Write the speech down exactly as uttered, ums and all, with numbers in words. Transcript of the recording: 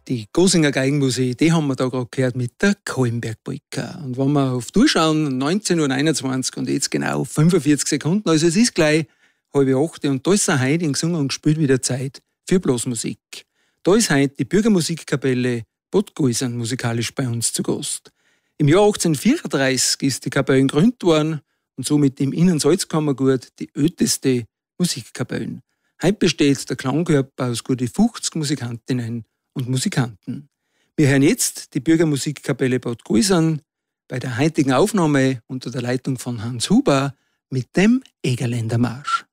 Die Gosinger Geigenmusik, die haben wir da gerade gehört mit der Kohlenberg-Polka. Und wenn wir auf die Uhr schauen, neunzehn Uhr einundzwanzig und jetzt genau fünfundvierzig Sekunden, also es ist gleich halb acht und da ist auch heute in gesungen und gespielt wieder Zeit für Blasmusik. Da ist heute die Bürgermusikkapelle Podgäusern musikalisch bei uns zu Gast. Im Jahr achtzehnhundertvierunddreißig ist die Kapelle gegründet worden und somit im Innensalzkammergut die älteste Musikkapelle. Heute besteht der Klangkörper aus gut fünfzig Musikantinnen und Musikanten. Wir hören jetzt die Bürgermusikkapelle Bad Gäusern bei der heutigen Aufnahme unter der Leitung von Hans Huber mit dem Egerländer Marsch.